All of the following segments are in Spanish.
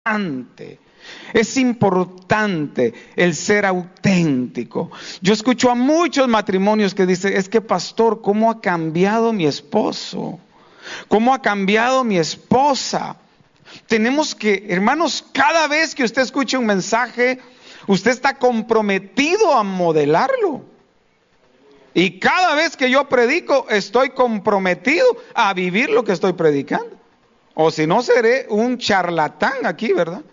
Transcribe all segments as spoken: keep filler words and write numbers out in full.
Es importante el ser auténtico. Yo escucho a muchos matrimonios que dicen, es que pastor, ¿cómo ha cambiado mi esposo? ¿Cómo ha cambiado mi esposa? Tenemos que, hermanos, cada vez que usted escuche un mensaje, usted está comprometido a modelarlo. Y cada vez que yo predico, estoy comprometido a vivir lo que estoy predicando. O si no, seré un charlatán aquí, ¿verdad?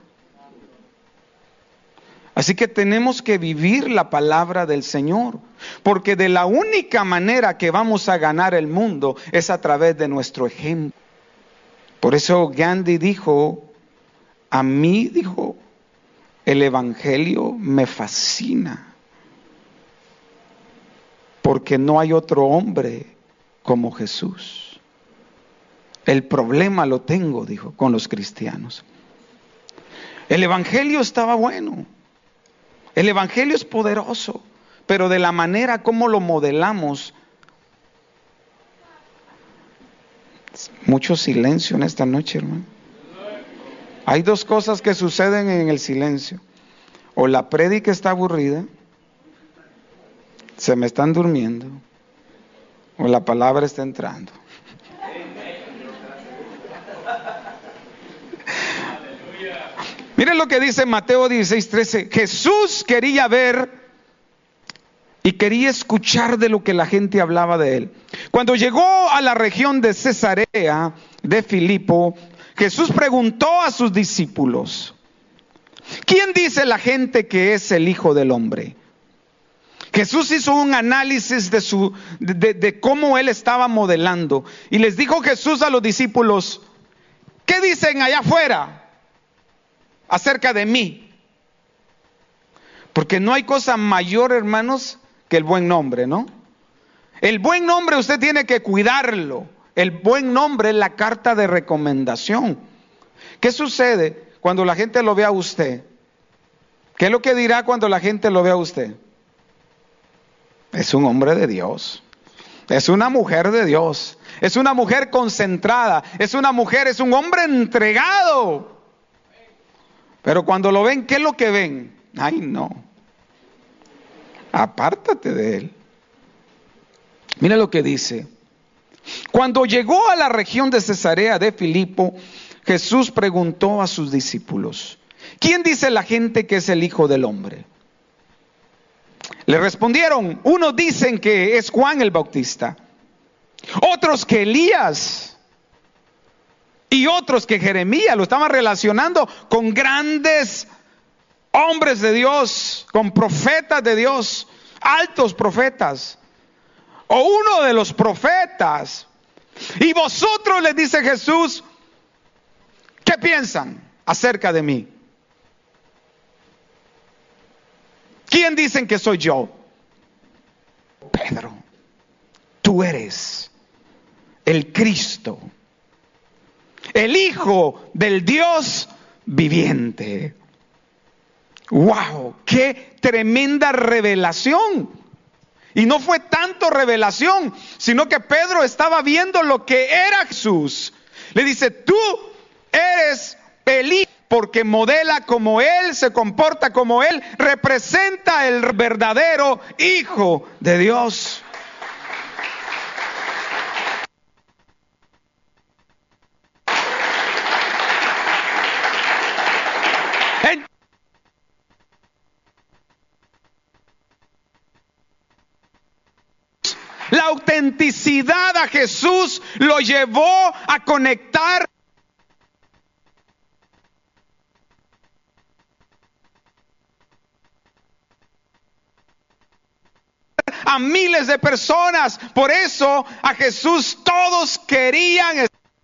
Así que tenemos que vivir la palabra del Señor, porque de la única manera que vamos a ganar el mundo es a través de nuestro ejemplo. Por eso Gandhi dijo, a mí, dijo, el evangelio me fascina, porque no hay otro hombre como Jesús. El problema lo tengo, dijo, con los cristianos. El evangelio estaba bueno. El evangelio es poderoso, pero de la manera como lo modelamos. Mucho silencio en esta noche, hermano. Hay dos cosas que suceden en el silencio. O la prédica está aburrida, se me están durmiendo, o la palabra está entrando. Miren lo que dice Mateo dieciséis trece. Jesús quería ver y quería escuchar de lo que la gente hablaba de él. Cuando llegó a la región de Cesarea de Filipo, Jesús preguntó a sus discípulos, ¿quién dice la gente que es el Hijo del Hombre? Jesús hizo un análisis de, su, de, de cómo él estaba modelando. Y les dijo Jesús a los discípulos, ¿qué dicen allá afuera acerca de mí? Porque no hay cosa mayor, hermanos, que el buen nombre, ¿no? El buen nombre usted tiene que cuidarlo. El buen nombre es la carta de recomendación. ¿Qué sucede cuando la gente lo ve a usted? ¿Qué es lo que dirá cuando la gente lo ve a usted? Es un hombre de Dios. Es una mujer de Dios. Es una mujer concentrada. Es una mujer, es un hombre entregado. Pero cuando lo ven, ¿qué es lo que ven? Ay, no. Apártate de él. Mira lo que dice. Cuando llegó a la región de Cesarea de Filipo, Jesús preguntó a sus discípulos, ¿quién dice la gente que es el Hijo del Hombre? Le respondieron, unos dicen que es Juan el Bautista, otros que Elías, y otros que Jeremías. Lo estaban relacionando con grandes hombres de Dios, con profetas de Dios, altos profetas, o uno de los profetas. Y vosotros, les dice Jesús, ¿qué piensan acerca de mí? ¿Quién dicen que soy yo? Pedro, tú eres el Cristo, el Hijo del Dios viviente. ¡Wow! ¡Qué tremenda revelación! Y no fue tanto revelación, sino que Pedro estaba viendo lo que era Jesús. Le dice, tú eres el Hijo, porque modela como Él, se comporta como Él, representa el verdadero Hijo de Dios. La autenticidad a Jesús lo llevó a conectar a miles de personas. Por eso a Jesús todos querían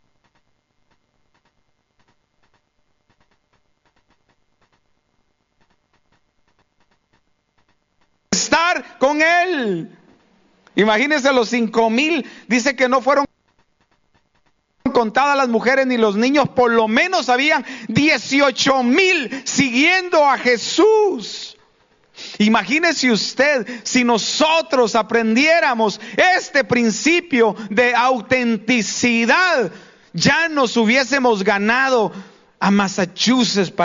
estar con Él. Imagínense los cinco mil, dice que no fueron contadas las mujeres ni los niños, por lo menos habían dieciocho mil siguiendo a Jesús. Imagínese usted si nosotros aprendiéramos este principio de autenticidad, ya nos hubiésemos ganado a Massachusetts